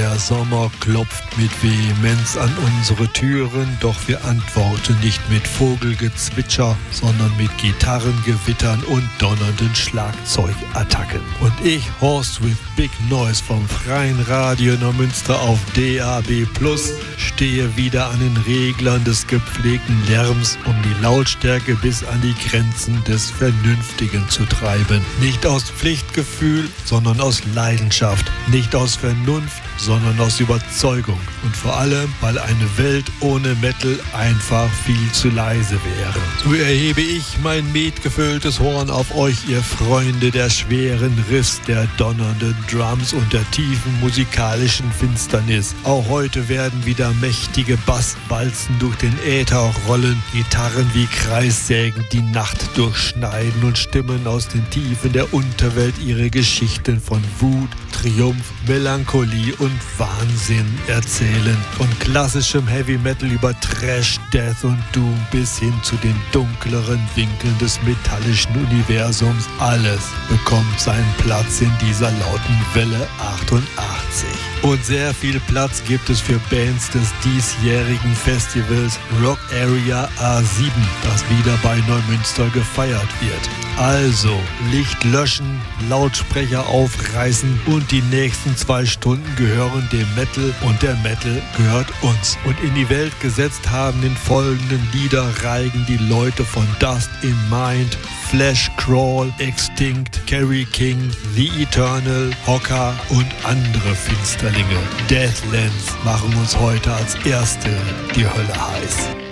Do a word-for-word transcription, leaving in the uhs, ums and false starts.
Der Sommer klopft mit Vehemenz an unsere Türen, doch wir antworten nicht mit Vogelgezwitscher, sondern mit Gitarrengewittern und donnernden Schlagzeugattacken. Und ich, Horst with Big Noise vom Freien Radio Neumünster auf D A B plus, stehe wieder an den Reglern des gepflegten Lärms, um die Lautstärke bis an die Grenzen des Vernünftigen zu treiben. Nicht aus Pflichtgefühl, sondern aus Leidenschaft. Nicht aus Vernunft, sondern aus Überzeugung. Und vor allem, weil eine Welt ohne Metal einfach viel zu leise wäre. So erhebe ich mein metgefülltes Horn auf euch, ihr Freunde der schweren Riffs, der donnernden Drums und der tiefen musikalischen Finsternis. Auch heute werden wieder mächtige Basswalzen durch den Äther rollen, Gitarren wie Kreissägen die Nacht durchschneiden und Stimmen aus den Tiefen der Unterwelt ihre Geschichten von Wut, Triumph, Melancholie und Wahnsinn erzählen. Von klassischem Heavy Metal über Trash, Death und Doom bis hin zu den dunkleren Winkeln des metallischen Universums. Alles bekommt seinen Platz in dieser lauten Welle achtundachtzig. Und sehr viel Platz gibt es für Bands des diesjährigen Festivals Rock Area A sieben, das wieder bei Neumünster gefeiert wird. Also, Licht löschen, Lautsprecher aufreißen und die nächsten zwei Stunden gehören dem Metal und der Metal gehört uns. Und in die Welt gesetzt haben den folgenden Liederreigen die Leute von Dust in Mind, Flesh Crawl, Extinct, Kerry King, The Eternal, Hocker und andere Finsterlinge. Deathlands machen uns heute als erste die Hölle heiß.